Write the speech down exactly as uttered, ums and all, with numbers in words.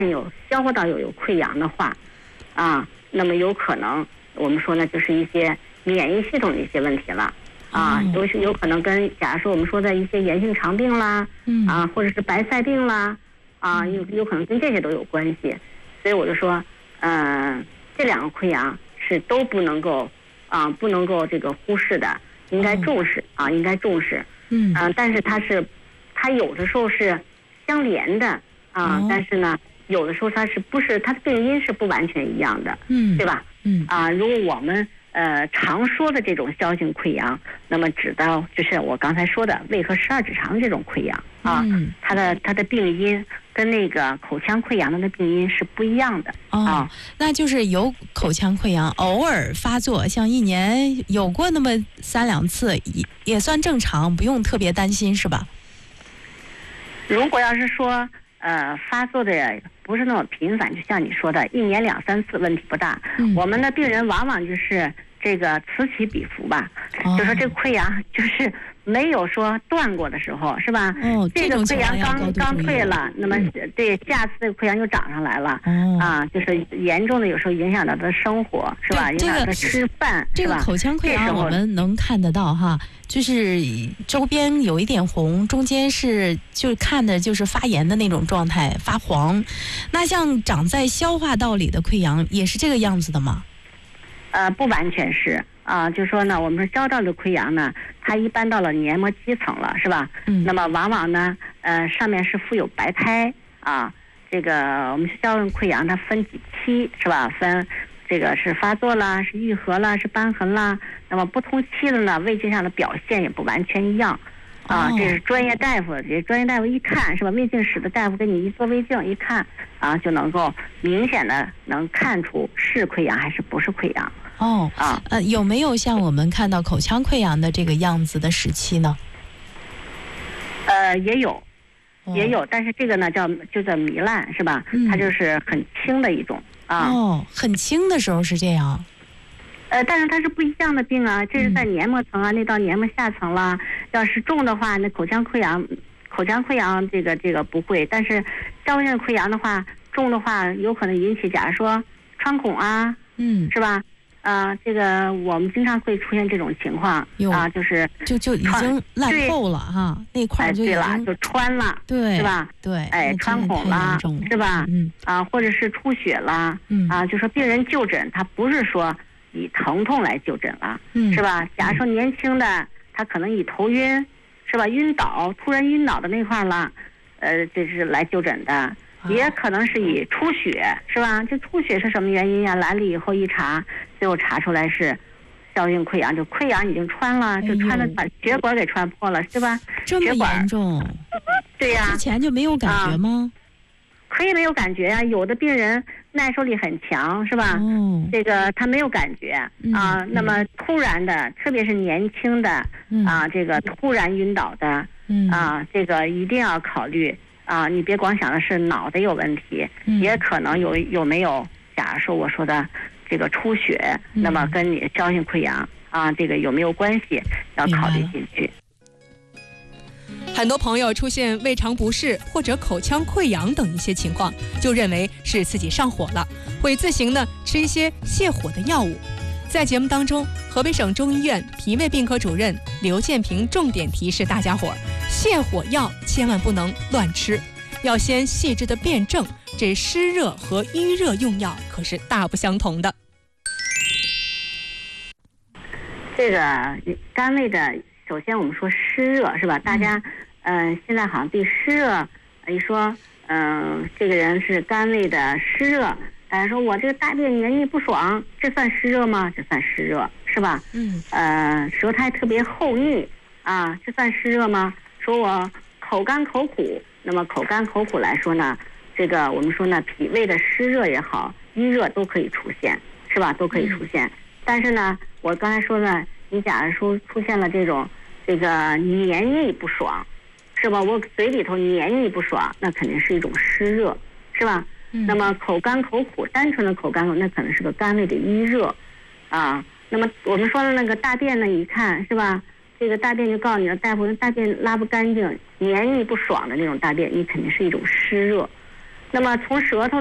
有消化道有有溃疡的话，啊，那么有可能我们说呢，就是一些免疫系统的一些问题了。啊，有有可能跟假如说我们说的一些炎性肠病啦，嗯，啊，或者是白塞病啦，啊，有有可能跟这些都有关系，所以我就说，嗯、呃，这两个溃疡是都不能够啊，不能够这个忽视的，应该重视啊，应该重视，嗯，啊，但是它是，它有的时候是相连的啊，哦、但是呢，有的时候它是不是它的病因是不完全一样的，嗯，对吧？嗯，啊，如果我们呃，常说的这种消性溃疡，那么指的就是我刚才说的胃和十二指肠这种溃疡啊，嗯、它的它的病因跟那个口腔溃疡的病因是不一样的哦。 啊、那就是有口腔溃疡偶尔发作，像一年有过那么三两次，也也算正常，不用特别担心，是吧？ 如果要是说呃发作的不是那么频繁，就像你说的，一年两三次问题不大。嗯、我们的病人往往就是这个此起彼伏吧，哦、就说这个溃疡就是没有说断过的时候，是吧？哦，这个溃疡刚刚退了，那么对下次这个溃疡又长上来了，哦、啊，就是严重的有时候影响到他的生活，是吧？影响到他吃饭， 这个口腔溃疡我们能看得到哈，就是周边有一点红，中间是就看的就是发炎的那种状态，发黄。那像长在消化道里的溃疡也是这个样子的吗？ 呃，不完全是啊，就说呢，我们说消化道的溃疡呢，它一般到了黏膜基层了，是吧？嗯。那么往往呢，呃，上面是附有白苔啊。这个我们消化溃疡它分几期，是吧？分这个是发作啦，是愈合啦，是瘢痕啦。那么不同期的呢，胃镜上的表现也不完全一样。啊，这是专业大夫，这专业大夫一看是吧？胃镜室的大夫给你一做胃镜一看啊，就能够明显的能看出是溃疡还是不是溃疡。 哦啊，呃，有没有像我们看到口腔溃疡的这个样子的时期呢？ 呃，也有，也有，但是这个呢叫就叫糜烂是吧？嗯、它就是很轻的一种啊。 哦，很轻的时候是这样。 呃，但是它是不一样的病啊，这是在黏膜层啊，那到黏膜下层了。要是重的话，那口腔溃疡，口腔溃疡这个这个不会，但是消化性溃疡的话，重的话有可能引起，假如说穿孔啊，嗯，是吧？啊、呃，这个我们经常会出现这种情况啊，就是就就已经烂透了哈，那块就已经、 哎、对了，就穿了， 对， 是吧？ 对， 哎，穿孔了，是吧？嗯，啊，或者是出血了，嗯，啊，就说病人就诊，他不是说以疼痛来就诊了，嗯，是吧？假如说年轻的，他可能以头晕，是吧？晕倒，突然晕倒的那块了，呃，这是来就诊的。也可能是以出血，是吧？这出血是什么原因呀、啊？来了以后一查，最后查出来是消性溃疡，就溃疡已经穿了，就穿了把血管给穿破了，是吧？ 这么严重？ 对呀、啊。 之前就没有感觉吗？ 啊、可以没有感觉呀、啊，有的病人耐受力很强，是吧？哦。这个他没有感觉、嗯、啊，那么突然的，特别是年轻的、嗯、啊，这个突然晕倒的，嗯、啊，这个一定要考虑。啊，你别光想的是脑袋有问题，嗯、也可能有有没有，假如说我说的这个出血，嗯、那么跟你消性溃疡啊，这个有没有关系，要考虑进去。 很多朋友出现胃肠不适或者口腔溃疡等一些情况，就认为是自己上火了，会自行呢吃一些泻火的药物。在节目当中，河北省中医院脾胃病科主任刘建平重点提示大家伙儿，泻火药千万不能乱吃，要先细致的辩证，这湿热和淤热用药可是大不相同的。 这个肝胃的，首先我们说湿热是吧？大家嗯、呃，现在好像对湿热一说，嗯、呃，这个人是肝胃的湿热。大家说我这个大便黏腻不爽，这算湿热吗？这算湿热是吧？嗯。呃，舌苔特别厚腻啊，这算湿热吗？说我口干口苦，那么口干口苦来说呢，这个我们说呢，脾胃的湿热也好，淤热都可以出现，是吧？都可以出现。嗯、但是呢，我刚才说呢，你假如说出现了这种这个黏腻不爽，是吧？我嘴里头黏腻不爽，那肯定是一种湿热，是吧？那么口干口苦，单纯的口干口，那可能是个肝胃的淤热，啊。那么我们说的那个大便呢，一看是吧？这个大便就告诉你了，大夫，大便拉不干净，黏腻不爽的那种大便，你肯定是一种湿热， 那么从舌头